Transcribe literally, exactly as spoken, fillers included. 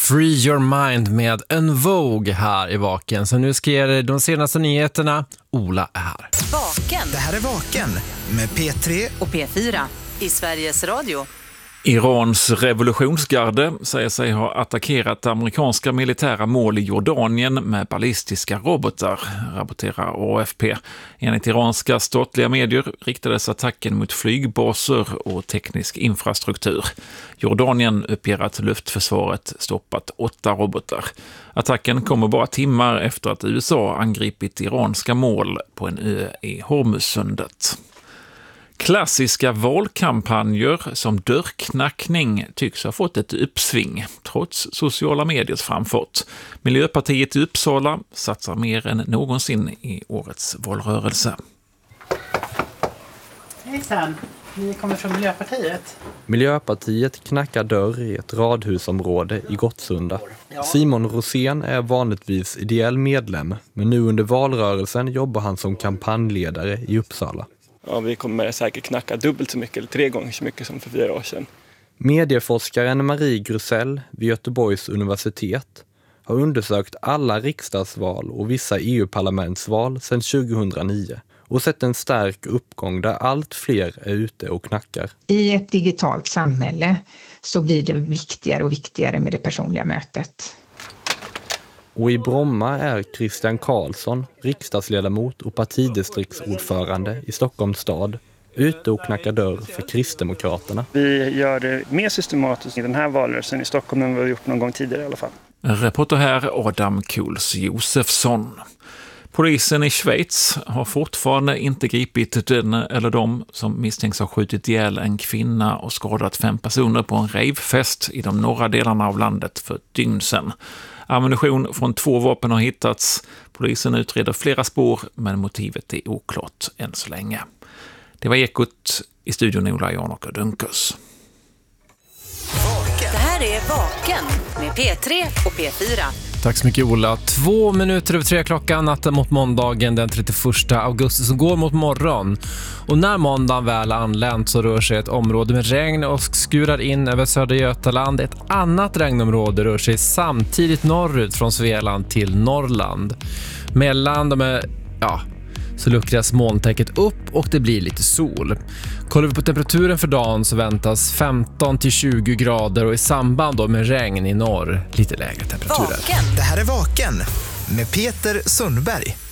Free Your Mind med En Vogue här i Vaken. Så nu ska jag ge de senaste nyheterna. Ola är här. Vaken. Det här är Vaken med P tre och P fyra i Sveriges Radio. Irans revolutionsgarde säger sig ha attackerat amerikanska militära mål i Jordanien med ballistiska robotar, rapporterar A F P. Enligt iranska statliga medier riktades attacken mot flygbaser och teknisk infrastruktur. Jordanien uppger att luftförsvaret stoppat åtta robotar. Attacken kommer bara timmar efter att U S A angripit iranska mål på en ö i Hormuzsundet. Klassiska valkampanjer som dörrknackning tycks ha fått ett uppsving, trots sociala mediers framfart. Miljöpartiet i Uppsala satsar mer än någonsin i årets valrörelse. Hejsan, ni kommer från Miljöpartiet. Miljöpartiet knackar dörr i ett radhusområde i Gottsunda. Simon Rosén är vanligtvis ideell medlem, men nu under valrörelsen jobbar han som kampanjledare i Uppsala. Ja, vi kommer säkert knacka dubbelt så mycket eller tre gånger så mycket som för fyra år sedan. Medieforskaren Marie Grusell vid Göteborgs universitet har undersökt alla riksdagsval och vissa E U-parlamentsval sedan tjugohundranio och sett en stark uppgång där allt fler är ute och knackar. I ett digitalt samhälle så blir det viktigare och viktigare med det personliga mötet. Och i Bromma är Christian Karlsson, riksdagsledamot och partidistriktsordförande i Stockholms stad, ute och knackar dörr för Kristdemokraterna. Vi gör det mer systematiskt i den här valrörelsen i Stockholm än vad vi gjort någon gång tidigare i alla fall. Reporter här Adam Kuls Josefsson. Polisen i Schweiz har fortfarande inte gripit den eller de som misstänks ha skjutit ihjäl en kvinna och skadat fem personer på en ravefest i de norra delarna av landet för ett dygn sedan. Ammunition från två vapen har hittats. Polisen utreder flera spår, men motivet är oklart än så länge. Det var Ekot, i studion Ola Janok och Dunkers. Det här är Vaken med P tre och P fyra. Tack så mycket Ola. Två minuter över tre klockan natten mot måndagen den trettioförsta augusti som går mot morgon. Och när måndagen väl anlänt så rör sig ett område med regn och skurar in över södra Götaland. Ett annat regnområde rör sig samtidigt norrut från Svealand till Norrland. Mellan de är, ja... så luckras molntäcket upp och det blir lite sol. Kollar vi på temperaturen för dagen så väntas femton till tjugo grader och i samband då med regn i norr lite lägre temperaturer. Vaken. Det här är Vaken med Peter Sundberg.